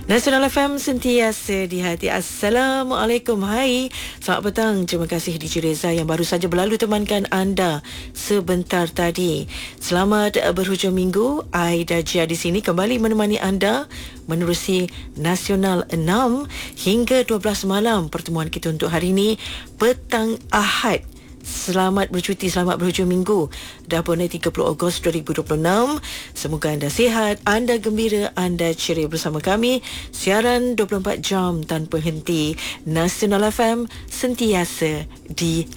Nasional FM sentiasa di hati. Assalamualaikum. Hai, selamat petang. Terima kasih DJ Reza yang baru saja berlalu temankan anda sebentar tadi. Selamat berhujung minggu. Aida Jia di sini kembali menemani anda menerusi Nasional 6 hingga 12 malam. Pertemuan kita untuk hari ini petang Ahad. Selamat bercuti, selamat berhujung minggu. Dah pun 30 Ogos 2026. Semoga anda sihat, anda gembira, anda ceria bersama kami. Siaran 24 jam tanpa henti. Nasional FM sentiasa di